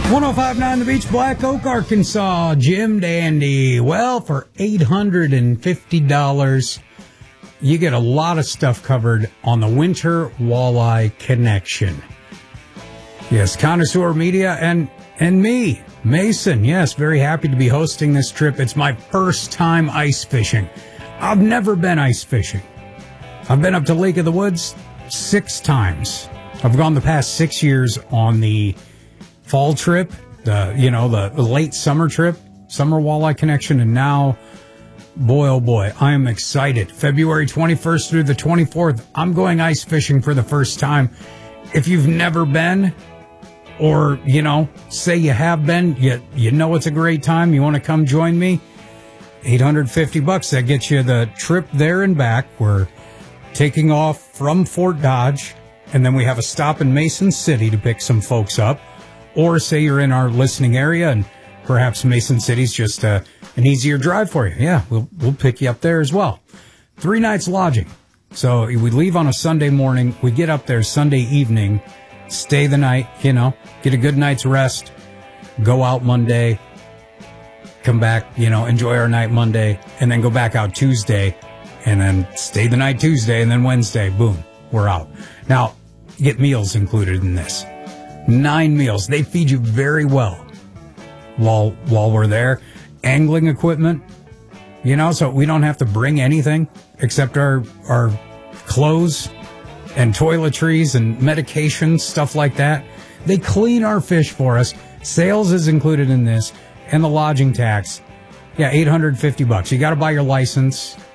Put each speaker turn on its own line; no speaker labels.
1059 The Beach, Black Oak, Arkansas. Jim Dandy. Well, for $850, you get a lot of stuff covered on the Winter Walleye Connection. Yes, Connoisseur Media and me, Mason. Yes, very happy to be hosting this trip. It's my first time ice fishing. I've never been ice fishing. I've been up to Lake of the Woods 6 times. I've gone the past 6 years on the fall trip, the late summer trip, Summer Walleye Connection, and now, boy, oh boy, I am excited. February 21st through the 24th, I'm going ice fishing for the first time. If you've never been, or, say you have been, you know it's a great time, you want to come join me, $850, that gets you the trip there and back. We're taking off from Fort Dodge, and then we have a stop in Mason City to pick some folks up. Or say you're in our listening area and perhaps Mason City's just an easier drive for you. Yeah, we'll pick you up there as well. 3 nights lodging. So we leave on a Sunday morning. We get up there Sunday evening, stay the night, get a good night's rest, go out Monday, come back, enjoy our night Monday, and then go back out Tuesday, and then stay the night Tuesday, and then Wednesday, boom, we're out. Now, you get meals included in this. 9 meals. They feed you very well while we're there. Angling equipment, so we don't have to bring anything except our clothes and toiletries and medications, stuff like that. They clean our fish for us. Sales is included in this, and the lodging tax. Yeah, $850. You got to buy your license.